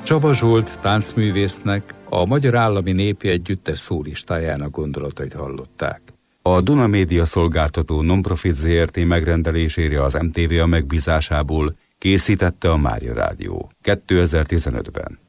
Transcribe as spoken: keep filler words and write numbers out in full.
Csaba Zsolt táncművésznek, a Magyar Állami Népi Együttes szólistájának gondolatait hallották. A Duna Média Szolgáltató Nonprofit zé er té megrendelésére az em té vé a megbízásából készítette a Mária Rádió kétezer-tizenötben.